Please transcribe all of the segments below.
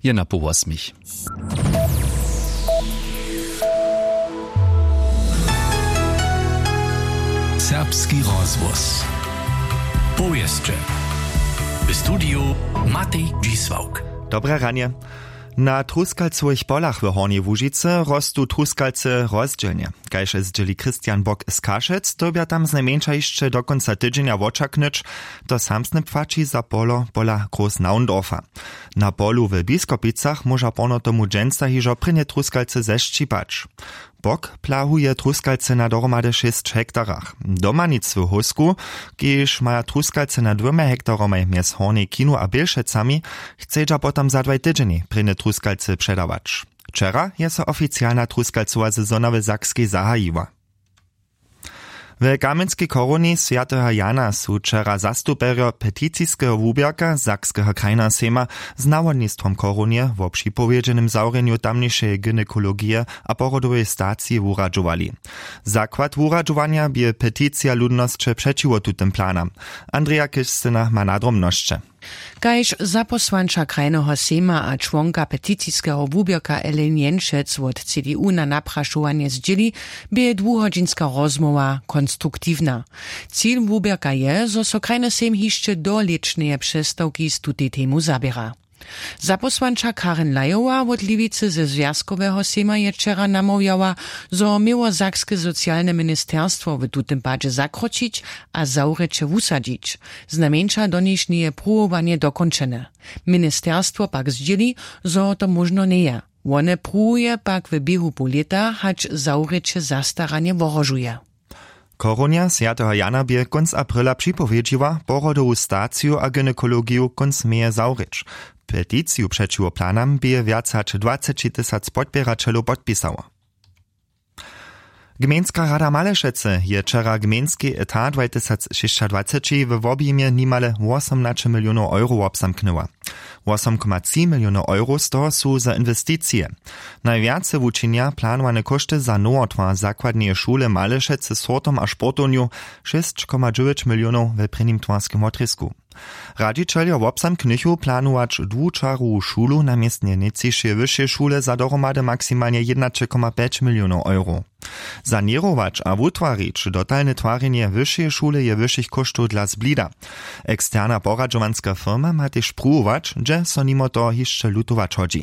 je na pół 8. Serbski rozgłos. Powieszcze. W studiu Matej Dzisłauk. Dobre ranie. Na truskalcowych polach w Hornej Łužice rostu truskalce rozdzielnie. Kajże zdzieli Christian Bock z Kaszec, dobia tam znajmniejsza jeszcze do końca tydzienia oczaknyć, to samsne płaci za pola Groß-Naundorfa. Na polu w Biskopicach może pono tomu dżęca hiżo prynie truskalce zeszczipać. Bock plahuje truskalce na dohromady 6 hektarach. Domanic w Husku, gdyż maja truskalce na 2 hektaromaj mies Hornej Kinu a Bielszecami, chcedza potem za 2 tydzieni prynie truskalce przedawać. Wczera je so oficjalna truskalcowa sezona w Sakskiej zahajiła. W Kamenskiej Koroni Świętego Jana su wczera zastuperio peticijskiego wubierka Sakskeho krajna sejma z nawodnictwom Koronie w przypowiedzenym zaureniu tamniejszej gynekologii a porodowej stacji wuradżowali. Zakład wuradżowania bie peticja ludnosće przeciwo tutym planam. Andrea Kisztyna ma nadrobnosće. Kajž zaposłanča krajnego sejma a członka peticijskiego wubierka Ellen Jenšec od CDU na napraszovanie zdzieli, bie dwuhodzinska rozmowa konstruktywna. Cíl wubierka je, zo so krajny sejm hišće do lečneje přestawki z tutej temu zabiera. Zaposłanča Karen Lajowa od Liwicy ze Związkowego Sejma je wczera namawiała, zo miało Sakskie Socjalne Ministerstwo w tutym padzie zakročić a zaureče wusadzić. Znamieńcza doniżnie próbowanie dokończone. Ministerstwo pak zdzieli, zo to można nie je. One próbuje pak w biehu pół lata, hać zaureče zastaranie worożuje. Koronia Świętego Jana bie konc aprila przypowiedziła porodową stację a gynekologię konc meje zaureć. Peticiju przeciwko planam bie wiacač 20 000 podpieračelów podpisało. Gmejnska rada Malešece je wczera gmejnski etat 2026 w objemie nimale 18 milionów euro obsamknęła. 8,3 milionów euro z toho su za inwestycje. Najwiace wučinia planowane koszty za nowotwar zakładnej szule Malešece z sortom a sportowniu 6,9 milionów w prynim twarskim otrysku. Radzicielja w obsamknychu planować dwuczaru szulu na miestnie najciszej wyższej szule za dohromady maksymalnie 1,5 milionów euro. Sanierować a wutwarić dotalne twarenie wyższej szule je wyższych kosztów dla zblida. Eksterna poradżowanska firma ma też próbować, że so nimo to jeszcze lutować chodzi.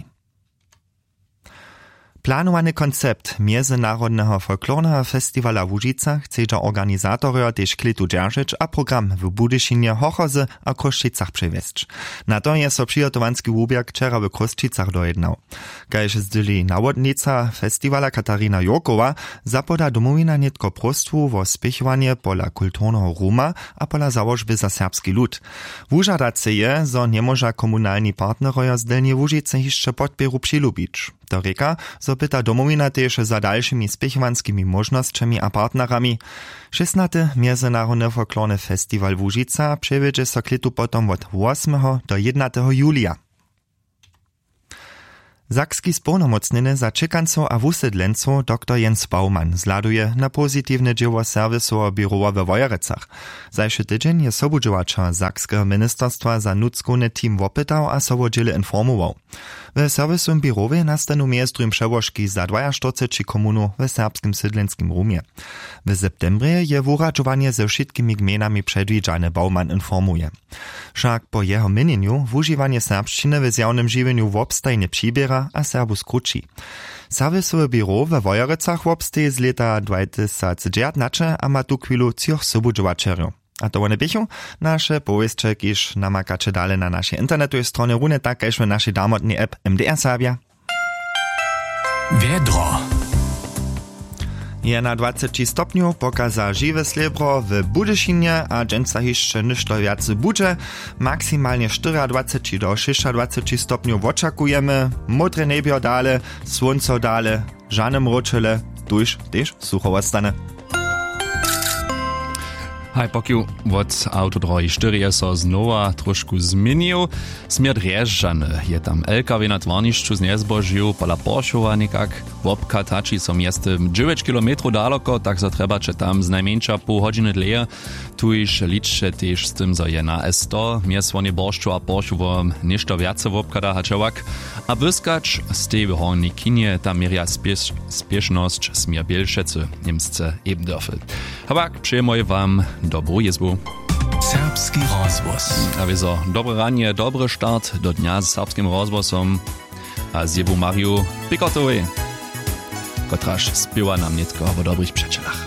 Planowany koncept Międzynarodnego Folklornego Festiwala w Łužicach chcedza organizatoria też klitu dzierżyć a program w Budyšinie, Hochozy a Koščicach przewieźć. Na to je so przygotowanski wubierk wczera w Koščicach dojednał. Kajż zdyli nawodnica festiwala Katarina Jokowa zapoda domowina nitko prostwu wo spěchowanie pola kulturnego ruma a pola założby za serbski lud. Wužadace je, zo nie może komunalni partneroja z Delnie Łužice jeszcze podpieru přilubić. To reka, zo pyta domowina też za dalszymi spěchovanskimi możnosćami a partnerami. 16. Międzynarodny folklorny festiwal Łužica przewiedzie so klitu potom od 8. do 11. julia. Sakski sповномocniny za čekancov a wusydlencov dr. Jens Baumann zladuje na pozitywne dzieło serwisowe biurowa we Wojerecach. Zajszy tydzień je sobudźiwacza Sakskiego Ministerstwa za nudzkony team wopytał a sobodziele informował. W serwisowym biurowie nastanu miestrum przełożki za 42 komunu w serbskim sydlenskim rumie. W septembrie je wuradżowanie ze wszystkimi gmenami przedwidziane, Baumann informuje. Wszak po jeho minieniu wużywanie serbszczyny w zjawnym żywieniu wobstaj nie przybiera a Serbus kruči. Serwisowe biuro we Wojerecach wobsteje z leta 2019 a ma tu chwilu 3 sobudźiwačerjów. A to one bychu nasze powiestczek iż namakacze dalej na naszej internetowej stronie runie tak iż w naszej damotnej app MDR Serbia. Wiedro. Je na 20 stopniów pokaza żywe srebro w Budyšinie a dżęca jeszcze ništo wiacy budże. Maksymalnie 24 do 26 stopniów oczekujemy. Modre niebio dale, słońco dale, żadne mroczele, tuż też sucho ostane. Hej, pokiu od autodroji 4 so znowa trošku zmienił. Smier Drjeżdżany je tam LKW na twarniszczu z niezbožiu, pola Porschowa nikak. Wopka tači so miestem 9 km daleko, tak so treba, če tam z najmniejsza pół godziny dleje. Tu iż liczcie też z tym, zo je na S100, mies wonie Borszczu a Porschowo ništo viace wopka da hačevak. A wyskacz z tej wyhornej kinie, tam mieria spieszność smier Bielšecy, Niemsce eben dürfen. Habak, przyjmuję wam dobrú jezbu. Serbski rozvoz. A wieso, dobre ranie, dobry start do dnia z serbskim rozvozom a z jebu Mariu Pikotovej, kotraż spiewa nam netko o dobrych przyjacielach.